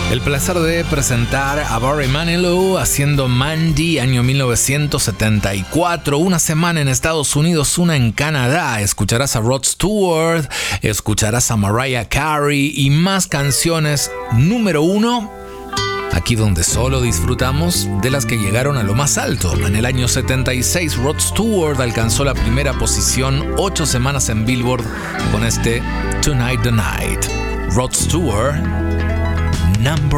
El placer de presentar a Barry Manilow haciendo Mandy, año 1974. Una semana en Estados Unidos, una en Canadá. Escucharás a Rod Stewart, escucharás a Mariah Carey y más canciones número 1. Aquí donde solo disfrutamos de las que llegaron a lo más alto. En el año 76, Rod Stewart alcanzó la primera posición 8 semanas en Billboard con este Tonight the Night. Rod Stewart, number